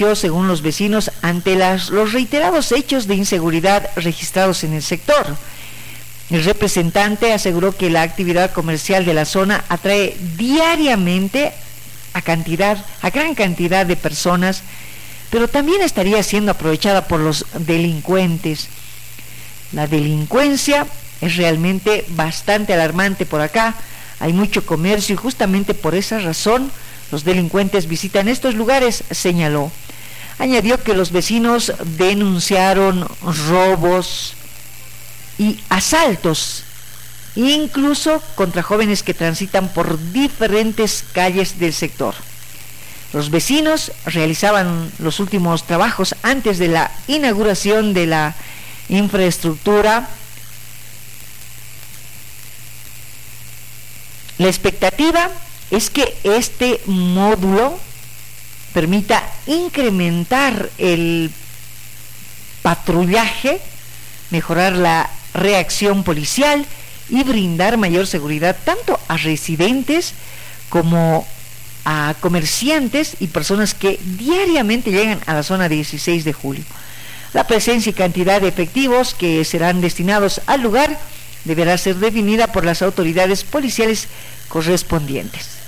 insistió, según los vecinos, ante los reiterados hechos de inseguridad registrados en el sector. El representante aseguró que la actividad comercial de la zona atrae diariamente a gran cantidad de personas, pero también estaría siendo aprovechada por los delincuentes. La delincuencia es realmente bastante alarmante por acá, hay mucho comercio y justamente por esa razón los delincuentes visitan estos lugares, señaló. Añadió que los vecinos denunciaron robos y asaltos, incluso contra jóvenes que transitan por diferentes calles del sector. Los vecinos realizaban los últimos trabajos antes de la inauguración de la infraestructura. La expectativa es que este módulo permita incrementar el patrullaje, mejorar la reacción policial y brindar mayor seguridad tanto a residentes como a comerciantes y personas que diariamente llegan a la zona 16 de julio. La presencia y cantidad de efectivos que serán destinados al lugar deberá ser definida por las autoridades policiales correspondientes.